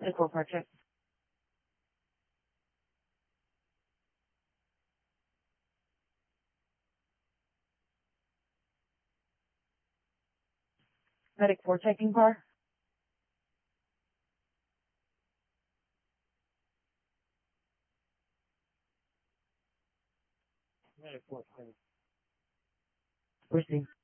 Medical project. Medic 4 taking car. Medic 4. Receive.